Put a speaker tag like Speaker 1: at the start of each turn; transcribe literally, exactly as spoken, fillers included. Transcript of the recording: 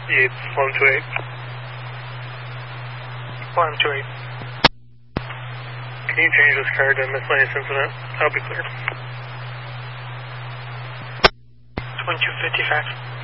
Speaker 1: Yates, one two eight. one two eight. Can you change this car to miscellaneous incident? I'll be clear.
Speaker 2: one two fifty-five.